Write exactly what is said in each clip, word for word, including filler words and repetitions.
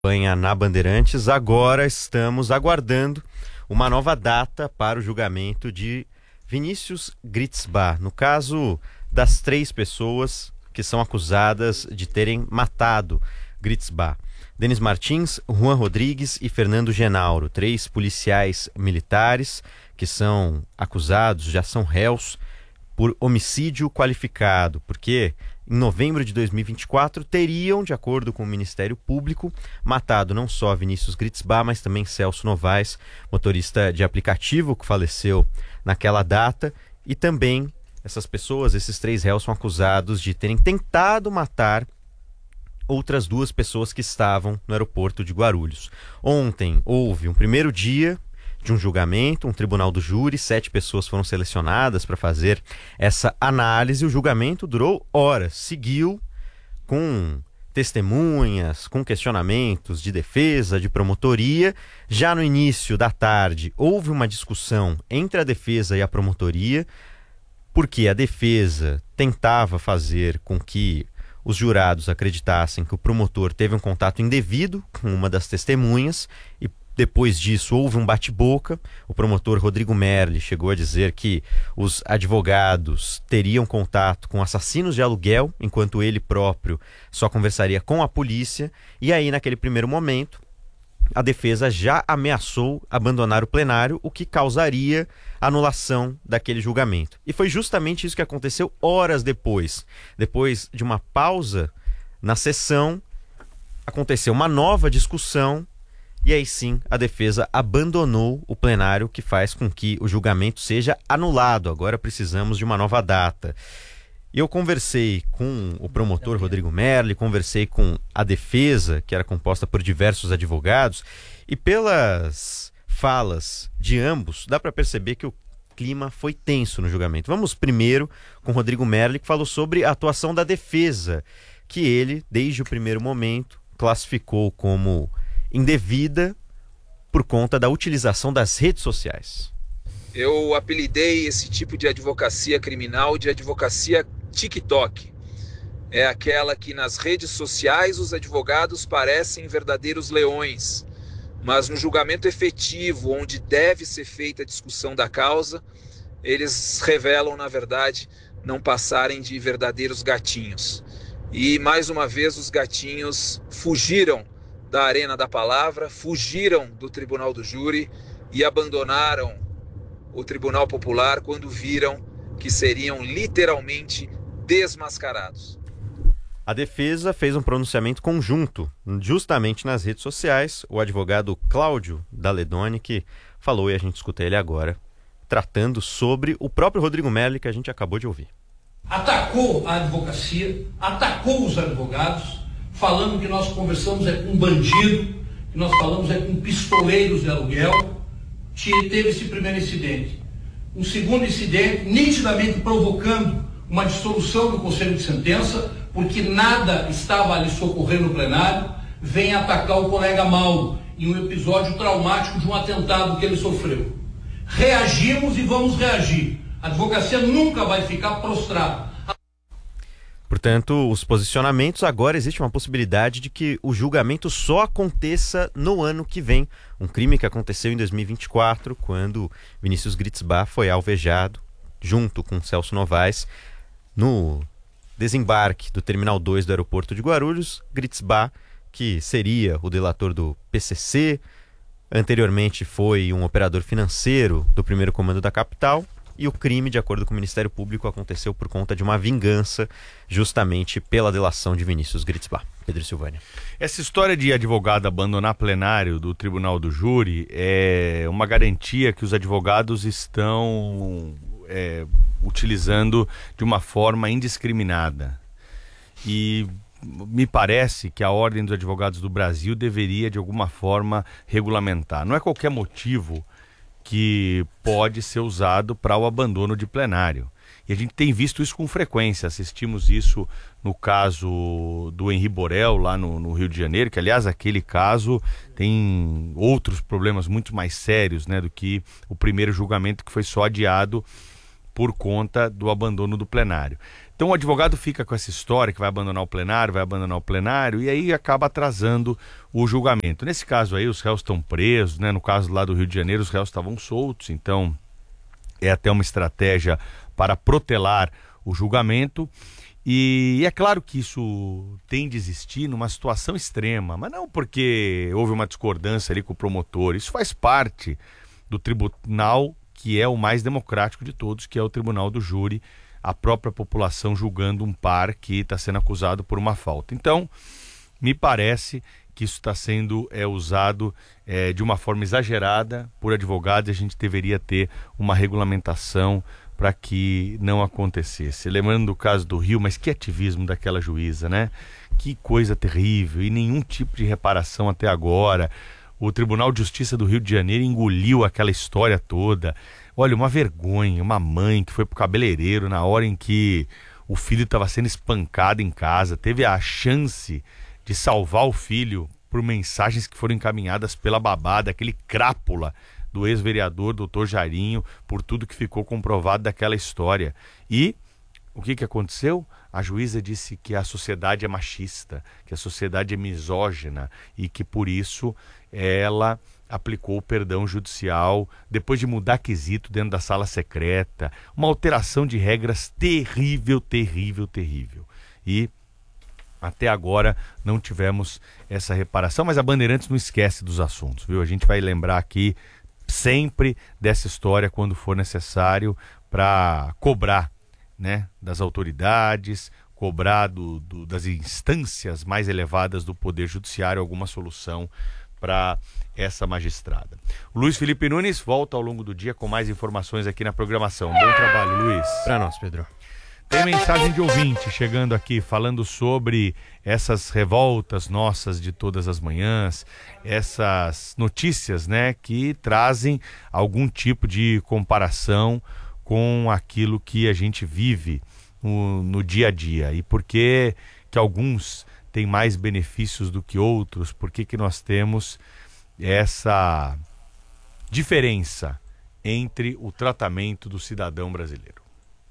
Campanha na Bandeirantes. Agora estamos aguardando uma nova data para o julgamento de Vinícius Gritzbach, no caso das três pessoas que são acusadas de terem matado Gritzbach. Denis Martins, Juan Rodrigues e Fernando Genauro, três policiais militares que são acusados, já são réus por homicídio qualificado, porque em novembro de dois mil e vinte e quatro teriam, de acordo com o Ministério Público, matado não só Vinícius Gritzbach, mas também Celso Novaes, motorista de aplicativo que faleceu naquela data, e também essas pessoas, esses três réus, são acusados de terem tentado matar outras duas pessoas que estavam no aeroporto de Guarulhos. Ontem houve um primeiro dia de um julgamento, um tribunal do júri, sete pessoas foram selecionadas para fazer essa análise. O julgamento durou horas, seguiu com testemunhas, com questionamentos de defesa, de promotoria. Já no início da tarde houve uma discussão entre a defesa e a promotoria, porque a defesa tentava fazer com que os jurados acreditassem que o promotor teve um contato indevido com uma das testemunhas, e depois disso houve um bate-boca. O promotor Rodrigo Merli chegou a dizer que os advogados teriam contato com assassinos de aluguel, enquanto ele próprio só conversaria com a polícia. E aí, naquele primeiro momento, a defesa já ameaçou abandonar o plenário, o que causaria anulação daquele julgamento. E foi justamente isso que aconteceu horas depois. Depois de uma pausa na sessão, aconteceu uma nova discussão. E aí sim, a defesa abandonou o plenário, que faz com que o julgamento seja anulado. Agora precisamos de uma nova data. E eu conversei com o promotor Rodrigo Merli, conversei com a defesa, que era composta por diversos advogados, e pelas falas de ambos, dá para perceber que o clima foi tenso no julgamento. Vamos primeiro com o Rodrigo Merli, que falou sobre a atuação da defesa, que ele, desde o primeiro momento, classificou como indevida por conta da utilização das redes sociais. Eu apelidei esse tipo de advocacia criminal de advocacia TikTok. É aquela que nas redes sociais os advogados parecem verdadeiros leões, mas no julgamento efetivo, onde deve ser feita a discussão da causa, eles revelam, na verdade, não passarem de verdadeiros gatinhos. E mais uma vez os gatinhos fugiram da arena da palavra, fugiram do tribunal do júri e abandonaram o Tribunal Popular quando viram que seriam literalmente desmascarados. A defesa fez um pronunciamento conjunto, justamente nas redes sociais. O advogado Cláudio Daledoni, que falou, e a gente escuta ele agora, tratando sobre o próprio Rodrigo Merli, que a gente acabou de ouvir. Atacou a advocacia, atacou os advogados, falando que nós conversamos é com bandido, que nós falamos é com pistoleiros de aluguel. Teve esse primeiro incidente. Um segundo incidente, nitidamente provocando uma dissolução do Conselho de Sentença, porque nada estava ali socorrendo o plenário, vem atacar o colega Mauro em um episódio traumático de um atentado que ele sofreu. Reagimos e vamos reagir. A advocacia nunca vai ficar prostrada. Portanto, os posicionamentos, agora existe uma possibilidade de que o julgamento só aconteça no ano que vem. Um crime que aconteceu em dois mil e vinte e quatro, quando Vinícius Gritzbach foi alvejado, junto com Celso Novaes, no desembarque do Terminal dois do aeroporto de Guarulhos. Gritzbach, que seria o delator do P C C, anteriormente foi um operador financeiro do primeiro comando da capital. E o crime, de acordo com o Ministério Público, aconteceu por conta de uma vingança, justamente pela delação de Vinícius Gritzbach. Pedro Silvânia. Essa história de advogado abandonar plenário do Tribunal do Júri é uma garantia que os advogados estão é, utilizando de uma forma indiscriminada. E me parece que a Ordem dos Advogados do Brasil deveria, de alguma forma, regulamentar. Não é qualquer motivo que pode ser usado para o abandono de plenário. E a gente tem visto isso com frequência. Assistimos isso no caso do Henri Borel, lá no, no Rio de Janeiro, que, aliás, aquele caso tem outros problemas muito mais sérios, né, do que o primeiro julgamento, que foi só adiado por conta do abandono do plenário. Então o advogado fica com essa história que vai abandonar o plenário, vai abandonar o plenário, e aí acaba atrasando o julgamento. Nesse caso aí, os réus estão presos, né? No caso lá do Rio de Janeiro, os réus estavam soltos, então é até uma estratégia para protelar o julgamento. E é claro que isso tem de existir numa situação extrema, mas não porque houve uma discordância ali com o promotor. Isso faz parte do tribunal que é o mais democrático de todos, que é o tribunal do júri, a própria população julgando um par que está sendo acusado por uma falta. Então, me parece que isso está sendo é, usado é, de uma forma exagerada por advogados, e a gente deveria ter uma regulamentação para que não acontecesse. Lembrando do caso do Rio, mas que ativismo daquela juíza, né? Que coisa terrível, e nenhum tipo de reparação até agora. O Tribunal de Justiça do Rio de Janeiro engoliu aquela história toda. Olha, uma vergonha, uma mãe que foi pro cabeleireiro na hora em que o filho estava sendo espancado em casa, teve a chance de salvar o filho por mensagens que foram encaminhadas pela babá, daquele crápula do ex-vereador doutor Jairinho, por tudo que ficou comprovado daquela história. E o que que aconteceu? A juíza disse que a sociedade é machista, que a sociedade é misógina e que por isso ela aplicou o perdão judicial depois de mudar quesito dentro da sala secreta. Uma alteração de regras terrível, terrível, terrível. E até agora não tivemos essa reparação, mas a Bandeirantes não esquece dos assuntos, viu? A gente vai lembrar aqui sempre dessa história quando for necessário para cobrar, né, das autoridades, cobrar do, do, das instâncias mais elevadas do Poder Judiciário alguma solução para essa magistrada. O Luiz Felipe Nunes volta ao longo do dia com mais informações aqui na programação. Bom trabalho, Luiz. Para nós, Pedro. Tem mensagem de ouvinte chegando aqui, falando sobre essas revoltas nossas de todas as manhãs, essas notícias, né, que trazem algum tipo de comparação com aquilo que a gente vive no, no dia a dia. E por que que alguns têm mais benefícios do que outros? Por que que nós temos essa diferença entre o tratamento do cidadão brasileiro?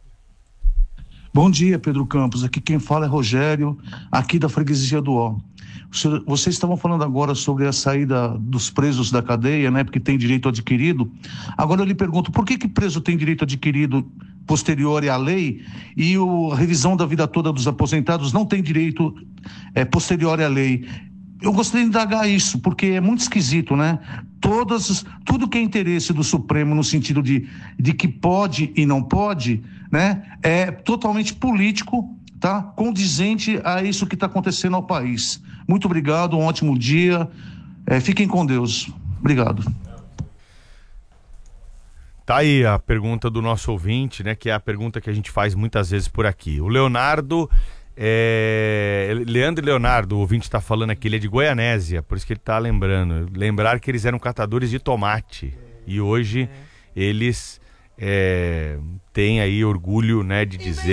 Bom dia, Pedro Campos. Aqui quem fala é Rogério, aqui da Freguesia do Ó. Vocês estavam falando agora sobre a saída dos presos da cadeia, né? Porque tem direito adquirido. Agora eu lhe pergunto, por que que preso tem direito adquirido posterior à lei e o, a revisão da vida toda dos aposentados não tem direito é, posterior à lei? Eu gostaria de indagar isso, porque é muito esquisito, né? Todas, tudo que é interesse do Supremo no sentido de, de que pode e não pode, né? É totalmente político, tá? Condizente a isso que está acontecendo ao país. Muito obrigado, um ótimo dia. É, fiquem com Deus. Obrigado. Tá aí a pergunta do nosso ouvinte, né? Que é a pergunta que a gente faz muitas vezes por aqui. O Leonardo... É... Leandro e Leonardo, o ouvinte está falando aqui, ele é de Goianésia, por isso que ele está lembrando. Lembrar que eles eram catadores de tomate e hoje eles é, têm aí orgulho, né, de dizer